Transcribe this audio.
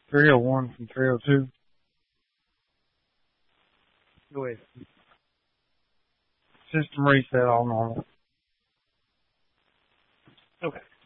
301 from 302. Go ahead. System reset all normal. Okay.